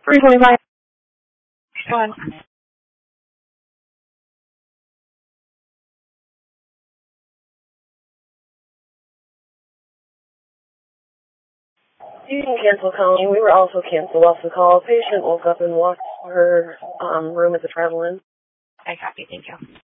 325. Go on. You can cancel calling. We were also canceled off the call. Patient woke up and walked to her room at the Travel Inn. I copy. Thank you.